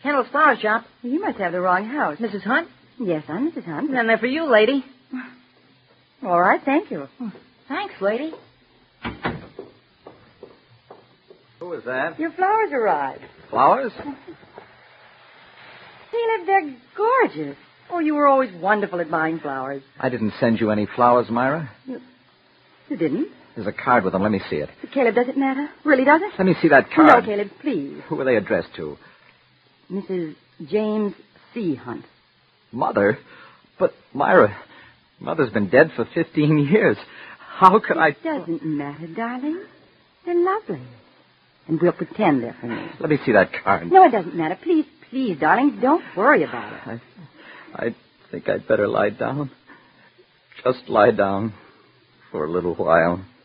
Kendall's flower shop. You must have the wrong house. Mrs. Hunt? Yes, I'm Mrs. Hunt. Then they're for you, lady. All right, thank you. Thanks, lady. Who is that? Your flowers arrived. Flowers? Caleb, they're gorgeous. Oh, you were always wonderful at buying flowers. I didn't send you any flowers, Myra. You didn't? There's a card with them. Let me see it. Caleb, does it matter? Really, does it? Let me see that card. No, Caleb, please. Who are they addressed to? Mrs. James C. Hunt. Mother? But, Myra, Mother's been dead for 15 years. How could I... It doesn't matter, darling. They're lovely. And we'll pretend they're for me. Let me see that card. No, it doesn't matter. Please, please, darling, don't worry about it. I think I'd better lie down. Just lie down for a little while.